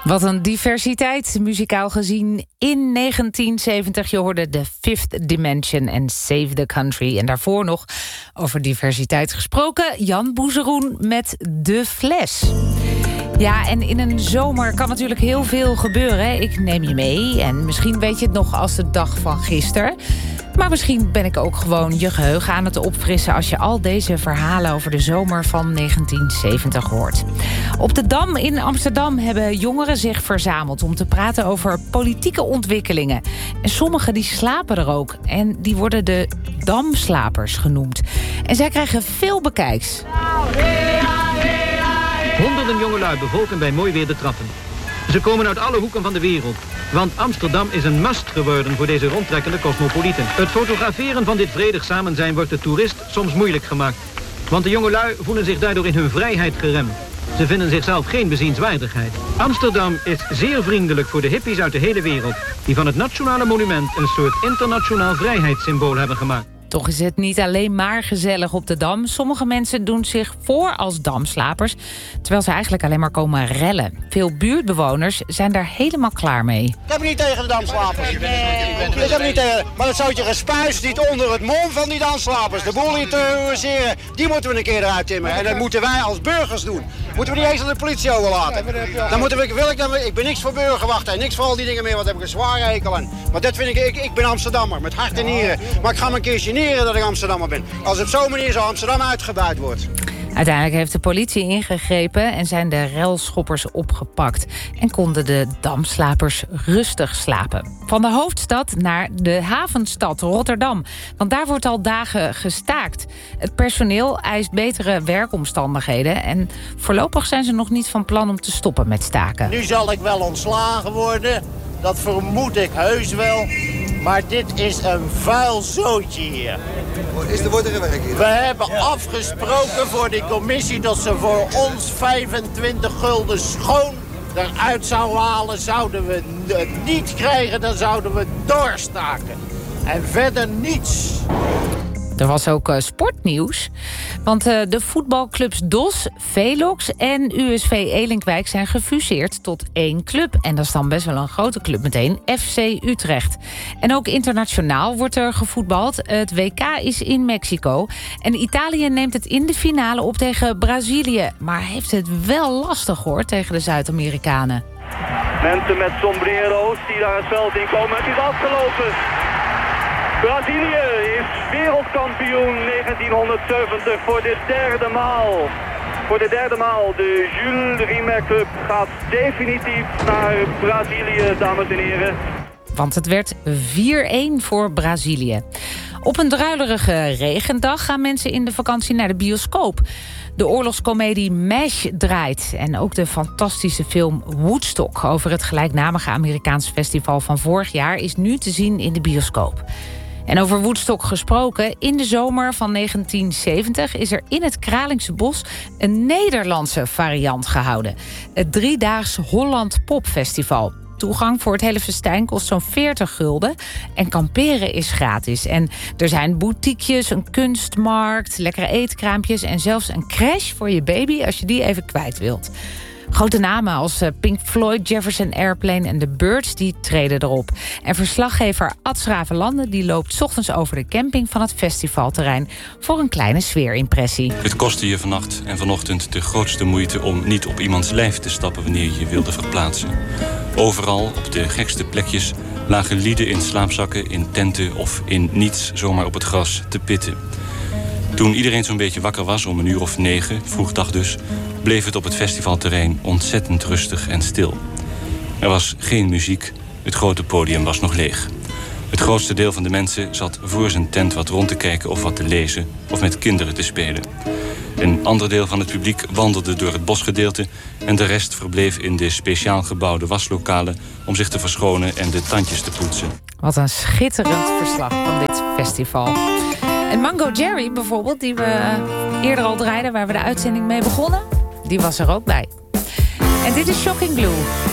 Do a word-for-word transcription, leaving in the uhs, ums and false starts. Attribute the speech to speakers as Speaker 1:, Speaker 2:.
Speaker 1: Wat een diversiteit, muzikaal gezien. In negentien zeventig, je hoorde The Fifth Dimension en Save the Country. En daarvoor nog over diversiteit gesproken. Jan Boezeroen met De Fles. Ja, en in een zomer kan natuurlijk heel veel gebeuren. Ik neem je mee en misschien weet je het nog als de dag van gisteren. Maar misschien ben ik ook gewoon je geheugen aan het opfrissen als je al deze verhalen over de zomer van negentien zeventig hoort. Op de Dam in Amsterdam hebben jongeren zich verzameld om te praten over politieke ontwikkelingen. En sommigen die slapen er ook. En die worden de Damslapers genoemd. En zij krijgen veel bekijks.
Speaker 2: Honderden jongelui bevolken bij mooi weer de trappen. Ze komen uit alle hoeken van de wereld. Want Amsterdam is een must geworden voor deze rondtrekkende cosmopolieten. Het fotograferen van dit vredig samenzijn wordt de toerist soms moeilijk gemaakt. Want de jongelui voelen zich daardoor in hun vrijheid geremd. Ze vinden zichzelf geen bezienswaardigheid. Amsterdam is zeer vriendelijk voor de hippies uit de hele wereld, die van het nationale monument een soort internationaal vrijheidssymbool hebben gemaakt.
Speaker 1: Toch is het niet alleen maar gezellig op de Dam. Sommige mensen doen zich voor als damslapers, terwijl ze eigenlijk alleen maar komen rellen. Veel buurtbewoners zijn daar helemaal klaar mee.
Speaker 3: Ik heb niet tegen de damslapers. Nee. Ik heb niet tegen, maar het zoutje gespuis niet onder het mom van die damslapers. De boel hier terroriseren, die moeten we een keer eruit timmeren. En dat moeten wij als burgers doen. Moeten we niet eens aan de politie overlaten. Dan moeten we, wil ik, dan, ik ben niks voor burgerwachten en niks voor al die dingen meer, want daar heb ik een zware hekel aan. Maar dat vind ik, ik, ik ben Amsterdammer, met hart en nieren. Maar ik ga me een keer generen dat ik Amsterdammer ben. Als op zo'n manier zo Amsterdam uitgebuit wordt.
Speaker 1: Uiteindelijk heeft de politie ingegrepen en zijn de relschoppers opgepakt. En konden de damslapers rustig slapen. Van de hoofdstad naar de havenstad Rotterdam. Want daar wordt al dagen gestaakt. Het personeel eist betere werkomstandigheden. En voorlopig zijn ze nog niet van plan om te stoppen met staken.
Speaker 4: Nu zal ik wel ontslagen worden. Dat vermoed ik heus wel. Maar dit is een vuil zootje hier.
Speaker 5: Is er, wordt er gewerkt hier?
Speaker 4: We hebben afgesproken voor die commissie dat ze voor ons vijfentwintig gulden schoon eruit zou halen. Zouden we het niet krijgen, dan zouden we doorstaken. En verder niets.
Speaker 1: Er was ook uh, sportnieuws. Want uh, de voetbalclubs D O S, Velox en U S V Elinkwijk zijn gefuseerd tot één club. En dat is dan best wel een grote club meteen, F C Utrecht. En ook internationaal wordt er gevoetbald. Het W K is in Mexico. En Italië neemt het in de finale op tegen Brazilië. Maar heeft het wel lastig hoor, tegen de Zuid-Amerikanen.
Speaker 6: Mensen met sombrero's die daar het veld in komen. Het is afgelopen. Brazilië is wereldkampioen negentienhonderdzeventig voor de derde maal. Voor de derde maal. De Jules Rimet Cup gaat definitief naar Brazilië, dames en heren.
Speaker 1: Want het werd vier-één voor Brazilië. Op een druilerige regendag gaan mensen in de vakantie naar de bioscoop. De oorlogscomedie MASH draait. En ook de fantastische film Woodstock over het gelijknamige Amerikaans festival van vorig jaar is nu te zien in de bioscoop. En over Woodstock gesproken, in de zomer van negentien zeventig is er in het Kralingse Bos een Nederlandse variant gehouden. Het driedaags Holland Pop Festival. Toegang voor het hele festijn kost zo'n veertig gulden. En kamperen is gratis. En er zijn boutiquejes, een kunstmarkt, lekkere eetkraampjes en zelfs een crash voor je baby als je die even kwijt wilt. Grote namen als Pink Floyd, Jefferson Airplane en The Byrds die treden erop. En verslaggever Ad Schravenlanden die loopt 's ochtends over de camping van het festivalterrein voor een kleine sfeerimpressie.
Speaker 7: Het kostte je vannacht en vanochtend de grootste moeite om niet op iemands lijf te stappen wanneer je je wilde verplaatsen. Overal, op de gekste plekjes, lagen lieden in slaapzakken, in tenten of in niets zomaar op het gras te pitten. Toen iedereen zo'n beetje wakker was, om een uur of negen, vroegdag dus, bleef het op het festivalterrein ontzettend rustig en stil. Er was geen muziek, het grote podium was nog leeg. Het grootste deel van de mensen zat voor zijn tent wat rond te kijken of wat te lezen of met kinderen te spelen. Een ander deel van het publiek wandelde door het bosgedeelte en de rest verbleef in de speciaal gebouwde waslokalen om zich te verschonen en de tandjes te poetsen.
Speaker 1: Wat een schitterend verslag van dit festival. En Mango Jerry bijvoorbeeld, die we eerder al draaiden, waar we de uitzending mee begonnen, die was er ook bij. En dit is Shocking Blue.